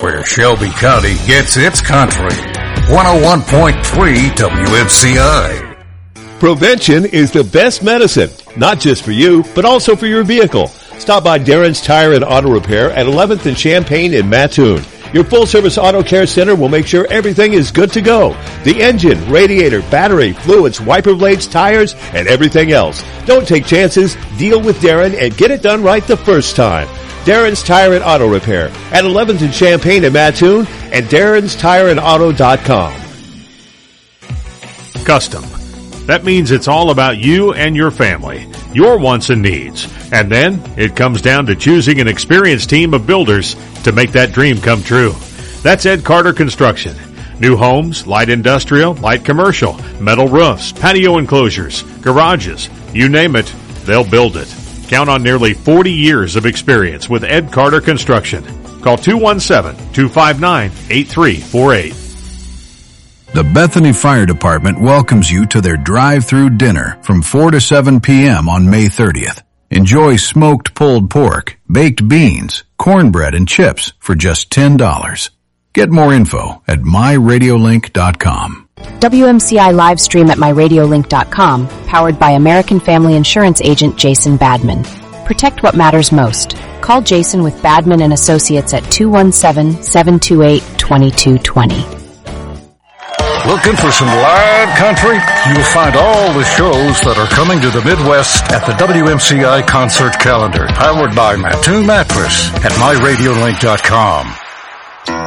where Shelby County gets its country. 101.3 WMCI. Prevention is the best medicine, not just for you, but also for your vehicle. Stop by Darren's Tire and Auto Repair at 11th and Champaign in Mattoon. Your full-service auto care center will make sure everything is good to go. The engine, radiator, battery, fluids, wiper blades, tires, and everything else. Don't take chances. Deal with Darren and get it done right the first time. Darren's Tire and Auto Repair at 11th and Champaign in Mattoon and darrenstireandauto.com. Custom. That means it's all about you and your family, your wants and needs. And then it comes down to choosing an experienced team of builders to make that dream come true. That's Ed Carter Construction. New homes, light industrial, light commercial, metal roofs, patio enclosures, garages, you name it, they'll build it. Count on nearly 40 years of experience with Ed Carter Construction. Call 217-259-8348. The Bethany Fire Department welcomes you to their drive-through dinner from 4 to 7 p.m. on May 30th. Enjoy smoked pulled pork, baked beans, cornbread, and chips for just $10. Get more info at myradiolink.com. WMCI live stream at myradiolink.com, powered by American Family Insurance agent Jason Badman. Protect what matters most. Call Jason with Badman and Associates at 217-728-2220. Looking for some live country? You'll find all the shows that are coming to the Midwest at the WMCI concert calendar, powered by Mattoon Mattress at myradiolink.com.